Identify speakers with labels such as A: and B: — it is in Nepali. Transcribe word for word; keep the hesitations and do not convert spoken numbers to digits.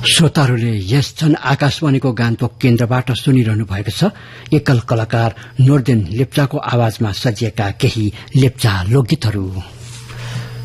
A: श्रोताहरूले यस क्षण आकाशवाणीको गान्तोक केन्द्रबाट सुनिरहनु भएको छ एकल कलाकार नोर्देन लेप्चाको आवाजमा सजिएका केही लेप्चा लोकगीतहरू।